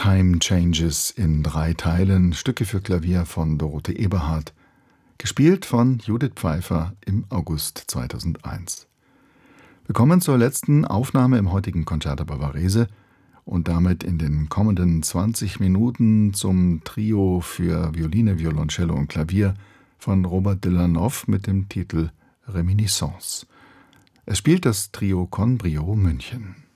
Time Changes in 3 Teilen, Stücke für Klavier von Dorothee Eberhardt, gespielt von Judith Pfeiffer im August 2001. Wir kommen zur letzten Aufnahme im heutigen Concerto Bavarese und damit in den kommenden 20 Minuten zum Trio für Violine, Violoncello und Klavier von Robert Delannoy mit dem Titel Reminiscence. Es spielt das Trio con Brio München.